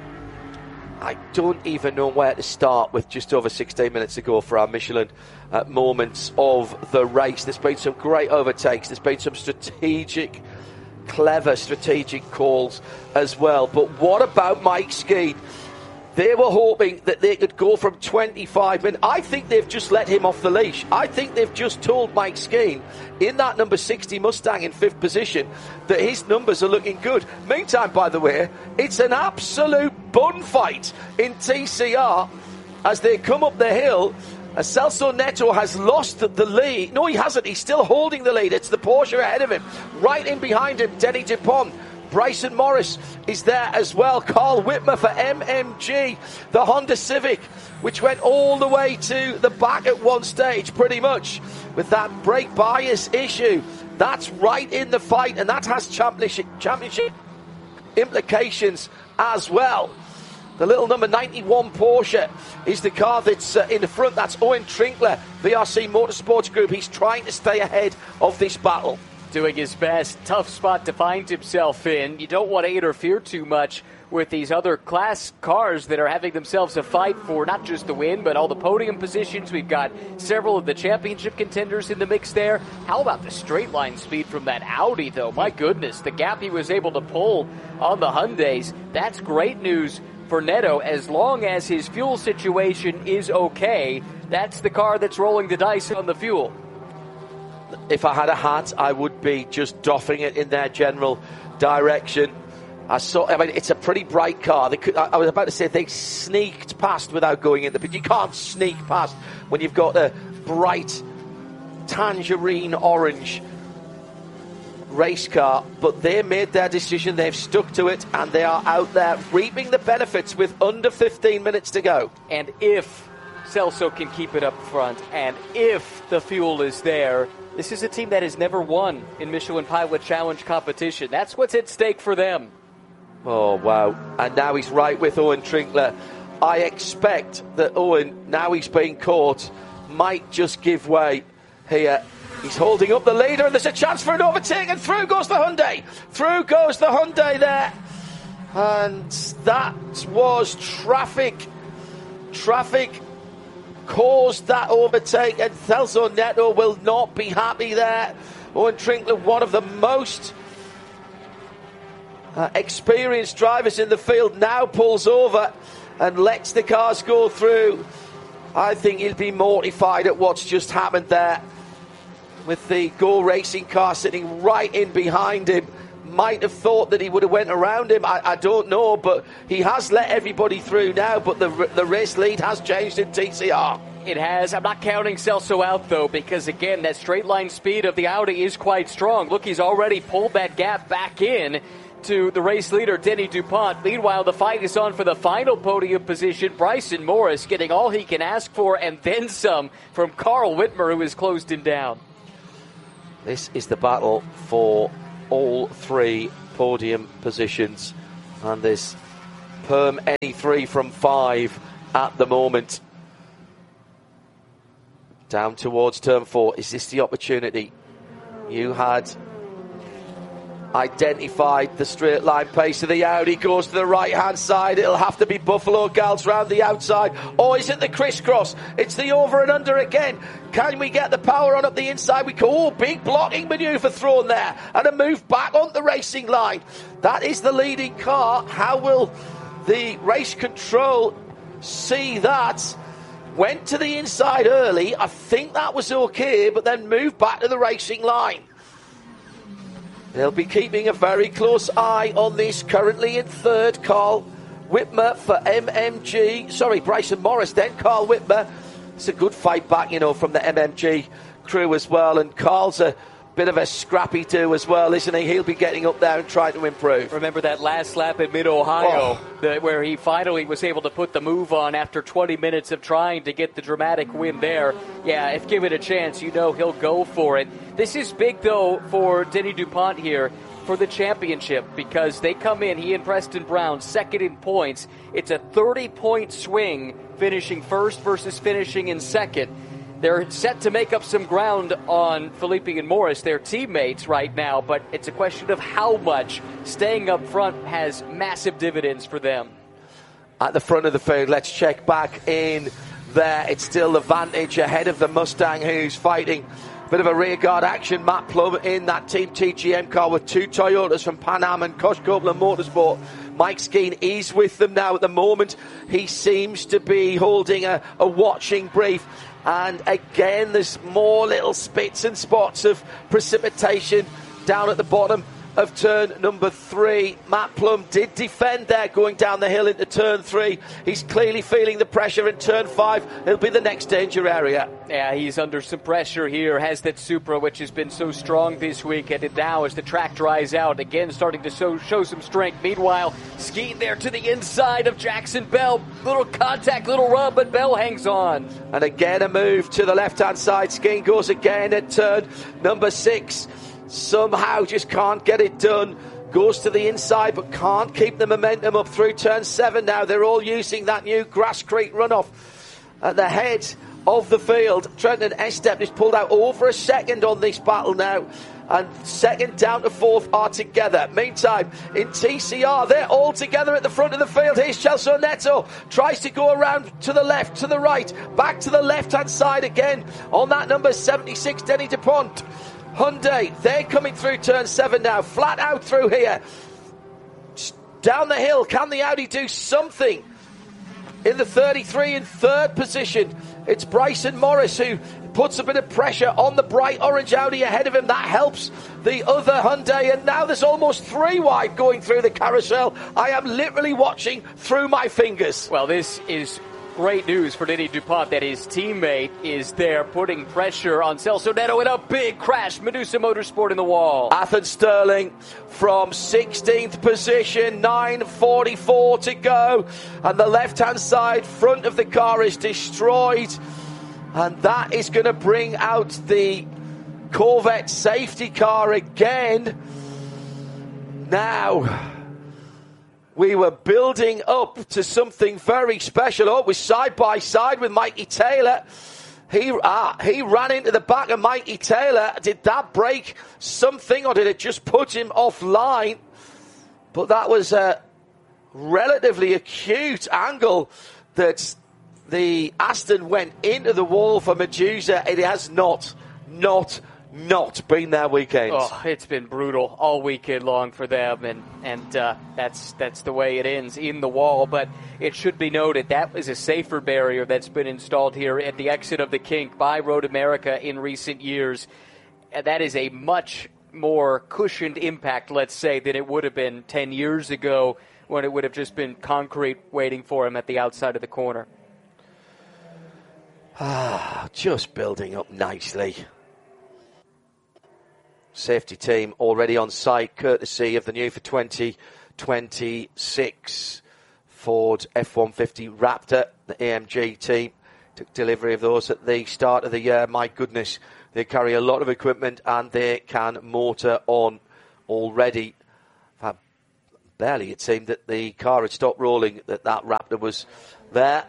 I don't even know where to start with just over sixteen minutes to go for our Michelin uh, moments of the race. There's been some great overtakes. There's been some strategic, clever strategic calls as well. But what about Mike Skeen? They were hoping that they could go from twenty-five, and I think they've just let him off the leash. I think they've just told Mike Skeen in that number sixty Mustang in fifth position that his numbers are looking good. Meantime, by the way, it's an absolute bun fight in T C R as they come up the hill. As Celso Neto has lost the lead. No, he hasn't. He's still holding the lead. It's the Porsche ahead of him. Right in behind him, Denny Dupont. Bryson Morris is there as well. Carl Whitmer for M M G, the Honda Civic, which went all the way to the back at one stage, pretty much, with that brake bias issue. That's right in the fight, and that has championship, championship implications as well. The little number ninety-one Porsche is the car that's uh, in the front. That's Owen Trinkler, V R C Motorsports Group. He's trying to stay ahead of this battle. Doing his best. Tough spot to find himself in. You don't want to interfere too much with these other class cars that are having themselves a fight for not just the win, but all the podium positions. We've got several of the championship contenders in the mix there. How about the straight line speed from that Audi, though? My goodness, the gap he was able to pull on the Hyundais. That's great news for Neto. As long as his fuel situation is okay, that's the car that's rolling the dice on the fuel. If I had a hat, I would be just doffing it in their general direction. I saw. I mean, it's a pretty bright car. They could, I, I was about to say they sneaked past without going in the pit. You can't sneak past when you've got a bright tangerine orange race car. But they made their decision. They've stuck to it, and they are out there reaping the benefits with under fifteen minutes to go. And if Celso can keep it up front, and if the fuel is there, this is a team that has never won in Michelin Pilot Challenge competition. That's what's at stake for them. Oh, wow. And now he's right with Owen Trinkler. I expect that Owen, now he's being caught, might just give way here. He's holding up the leader, and there's a chance for an overtake, and through goes the Hyundai. Through goes the Hyundai there. And that was traffic. Traffic caused that overtake, and Celso Neto will not be happy there. Owen Trinkler, one of the most uh, experienced drivers in the field, now pulls over and lets the cars go through. I think he'll be mortified at what's just happened there, with the Go Racing car sitting right in behind him. might have thought that he would have went around him. I, I don't know, but he has let everybody through now, but the, the race lead has changed in T C R. It has. I'm not counting Celso out, though, because, again, that straight line speed of the Audi is quite strong. Look, he's already pulled that gap back in to the race leader, Denny DuPont. Meanwhile, the fight is on for the final podium position. Bryson Morris getting all he can ask for and then some from Carl Whitmer, who has closed him down. This is the battle for all three podium positions, and there's Perm any three from five at the moment. Down towards turn four. Is this the opportunity? You had identified the straight line pace of the Audi. Goes to the right hand side. It'll have to be Buffalo Gals round the outside. Or is it the crisscross? It's the over and under again. Can we get the power on up the inside? We go, oh, big blocking manoeuvre thrown there. And a move back on the racing line. That is the leading car. How will the race control see that? Went to the inside early. I think that was okay, but then moved back to the racing line. They'll be keeping a very close eye on this. Currently in third, Carl Whitmer for M M G. Sorry, Bryson Morris then, Carl Whitmer. It's a good fight back, you know, from the M M G crew as well. And Carl's a bit of a scrappy do as well, isn't he? He'll be getting up there and trying to improve. Remember that last lap at Mid-Ohio, oh. the, where he finally was able to put the move on after twenty minutes of trying to get the dramatic win there. Yeah, if given a chance, you know he'll go for it. This is big, though, for Denny DuPont here for the championship, because they come in, he and Preston Brown, second in points. It's a thirty-point swing, finishing first versus finishing in second. They're set to make up some ground on Felipe and Morris, their teammates right now, but it's a question of how much staying up front has massive dividends for them. At the front of the field, let's check back in there. It's still the Vantage ahead of the Mustang, who's fighting a bit of a rearguard action. Matt Plum in that Team T G M car with two Toyotas from Pan Am and Kosh Copeland Motorsport. Mike Skeen is with them now at the moment. He seems to be holding a, a watching brief. And again, there's more little spits and spots of precipitation down at the bottom of turn number three. Matt Plum did defend there going down the hill into turn three. He's clearly feeling the pressure in turn five. It'll be the next danger area. Yeah, he's under some pressure here. Has that Supra, which has been so strong this week, and now as the track dries out, again starting to show, show some strength. Meanwhile, Skeen there to the inside of Jackson Bell. Little contact, little rub, but Bell hangs on. And again a move to the left-hand side. Skeen goes again at turn number six. Somehow just can't get it done. Goes to the inside but can't keep the momentum up through turn seven now. They're all using that new Grass Creek runoff at the head of the field. Trenton Estep is pulled out over a second on this battle now. And second down to fourth are together. Meantime, in T C R, they're all together at the front of the field. Here's Celso Neto. Tries to go around to the left, to the right. Back to the left-hand side again. On that number seventy-six, Denny DuPont. Hyundai, they're coming through turn seven now. Flat out through here. Down the hill, can the Audi do something? In the thirty-three in third position, it's Bryson Morris who puts a bit of pressure on the bright orange Audi ahead of him. That helps the other Hyundai, and now there's almost three wide going through the carousel. I am literally watching through my fingers. Well, this is great news for Denny DuPont that his teammate is there putting pressure on Celso Neto in a big crash. Medusa Motorsport in the wall. Athan Sterling from sixteenth position, nine forty-four to go. And the left-hand side front of the car is destroyed. And that is going to bring out the Corvette safety car again. Now, we were building up to something very special. Oh, it was side by side with Mikey Taylor. He ah, he ran into the back of Mikey Taylor. Did that break something, or did it just put him offline? But that was a relatively acute angle that the Aston went into the wall for Medusa. It has not, not, not been their weekend. Oh, it's been brutal all weekend long for them, and and uh, that's that's the way it ends, in the wall. But it should be noted that was a safer barrier that's been installed here at the exit of the kink by Road America in recent years. And that is a much more cushioned impact, let's say, than it would have been ten years ago when it would have just been concrete waiting for him at the outside of the corner. Ah, just building up nicely. Safety team already on site, courtesy of the new for twenty twenty-six Ford F one fifty Raptor. The A M G team took delivery of those at the start of the year. My goodness, they carry a lot of equipment and they can motor on already. Barely it seemed that the car had stopped rolling, that that Raptor was there.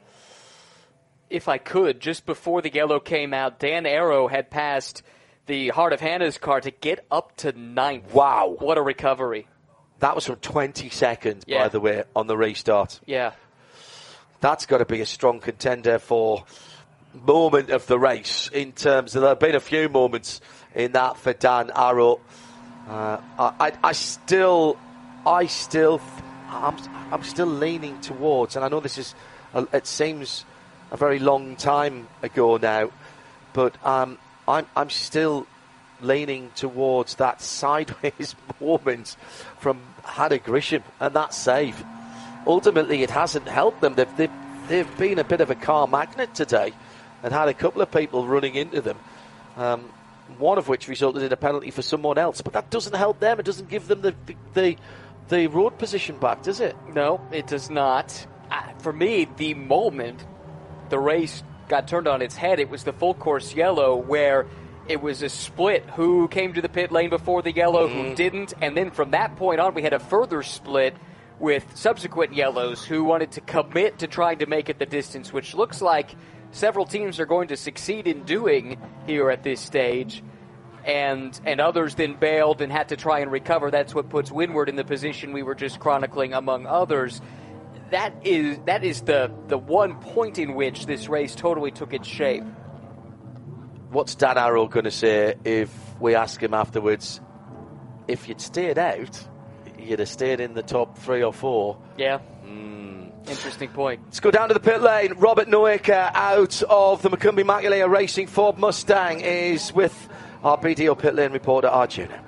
If I could, just before the yellow came out, Dan Arrow had passed the Heart of Hannah's car to get up to ninth. Wow. What a recovery. That was from twenty seconds, yeah. by the way, on the restart. Yeah. That's got to be a strong contender for moment of the race in terms of, there have been a few moments in that for Dan Arrow. Uh, I, I still, I still, I'm, I'm still leaning towards, and I know this is, it seems a very long time ago now, but um, I'm, I'm still leaning towards that sideways moment from Hannah Grisham and that save. Ultimately, it hasn't helped them. They've, they've, they've been a bit of a car magnet today and had a couple of people running into them, um, one of which resulted in a penalty for someone else. But that doesn't help them. It doesn't give them the the, the, the road position back, does it? No, it does not. Uh, for me, the moment the race got turned on its head, it was the full course yellow where it was a split who came to the pit lane before the yellow, mm. who didn't. And then from that point on, we had a further split with subsequent yellows who wanted to commit to trying to make it the distance, which looks like several teams are going to succeed in doing here at this stage. And and others then bailed and had to try and recover. That's what puts Windward in the position we were just chronicling, among others. That is that is the, the one point in which this race totally took its shape. What's Dan Arrow going to say if we ask him afterwards, if you'd stayed out, you'd have stayed in the top three or four? Yeah. Mm. Interesting point. Let's go down to the pit lane. Robert Noaker out of the Macumbi Maculea Racing Ford Mustang is with our B D O pit lane reporter, Arjuna.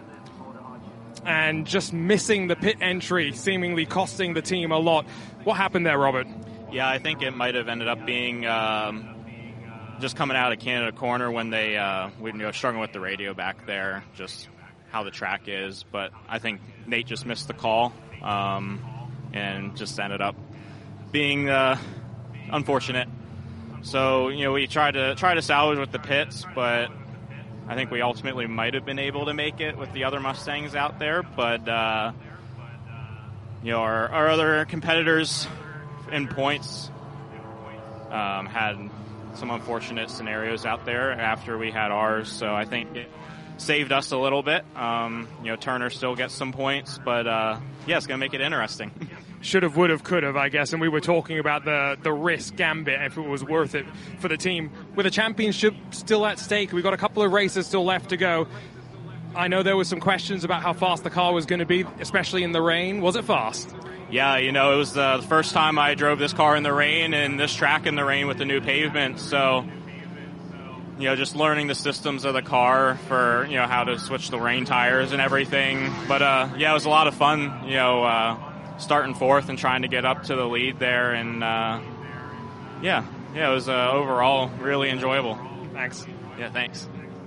And just missing the pit entry, seemingly costing the team a lot. What happened there, Robert? Yeah, I think it might have ended up being um, just coming out of Canada Corner when they uh, we were struggling with the radio back there, just how the track is. But I think Nate just missed the call um, and just ended up being uh, unfortunate. So, you know, we tried to try to salvage with the pits, but I think we ultimately might have been able to make it with the other Mustangs out there. But, uh, you know, our, our other competitors in points um, had some unfortunate scenarios out there after we had ours. So I think it saved us a little bit. Um, you know, Turner still gets some points, but, uh, yeah, it's going to make it interesting. Should have, would have, could have, I guess. And we were talking about the, the risk gambit, if it was worth it for the team. With a championship still at stake, we've got a couple of races still left to go. I know there were some questions about how fast the car was going to be, especially in the rain. Was it fast? Yeah, you know, it was uh, the first time I drove this car in the rain and this track in the rain with the new pavement. So, you know, just learning the systems of the car for, you know, how to switch the rain tires and everything. But, uh, yeah, it was a lot of fun, you know, uh, starting fourth and trying to get up to the lead there. And, uh, yeah, yeah, it was uh, overall really enjoyable. Thanks. Yeah, thanks.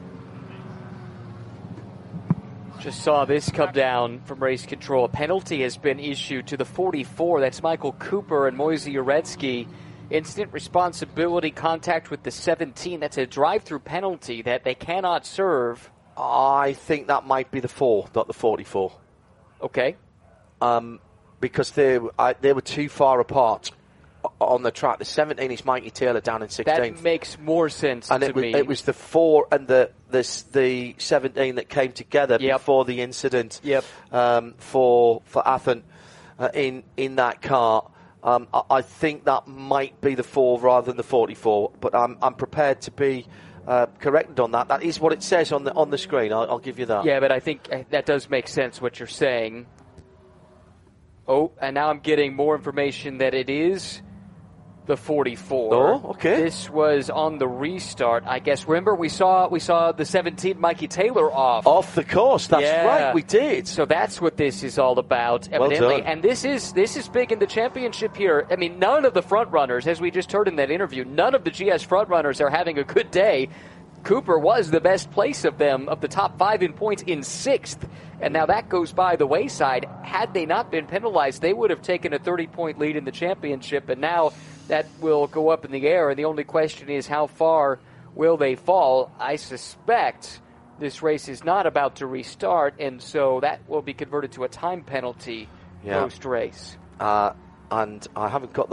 Just saw this come down from race control. A penalty has been issued to the forty-four. That's Michael Cooper and Moise Uretsky. Instant responsibility contact with the seventeen. That's a drive-through penalty that they cannot serve. I think that might be the four, not the forty-four. Okay. Um, because they, I, they were too far apart on the track. The seventeen is Mikey Taylor down in sixteenth. That makes more sense and to it was, me. it was the four and the this, the seventeen that came together yep. before the incident yep. um, for for Athen uh, in in that car. Um, I, I think that might be the four rather than the forty-four, but I'm I'm prepared to be uh, corrected on that. That is what it says on the on the screen. I'll, I'll give you that. Yeah, but I think that does make sense what you're saying. Oh, and now I'm getting more information that it is the forty-four. Oh, okay. This was on the restart, I guess. Remember, we saw we saw the seventeen, Mikey Taylor off. Off the course, that's Yeah. right, we did. So that's what this is all about, Well evidently. done. And this is this is big in the championship here. I mean, none of the front runners, as we just heard in that interview, none of the G S front runners are having a good day. Cooper was the best place of them, of the top five in points, in sixth. And now that goes by the wayside. Had they not been penalized, they would have taken a thirty-point lead in the championship. And now that will go up in the air. And the only question is, how far will they fall? I suspect this race is not about to restart, and so that will be converted to a time penalty Yeah. post-race. Uh, and I haven't got the